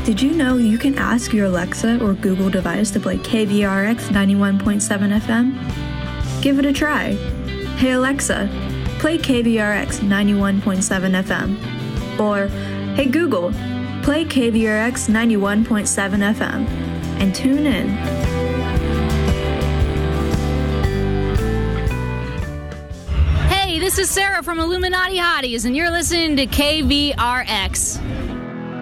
Did you know you can ask your Alexa or Google device to play KVRX 91.7 FM? Give it a try. Hey Alexa, play KVRX 91.7 FM. Or, hey Google, play KVRX 91.7 FM. And tune in. Hey, this is Sarah from Illuminati Hotties, and you're listening to KVRX.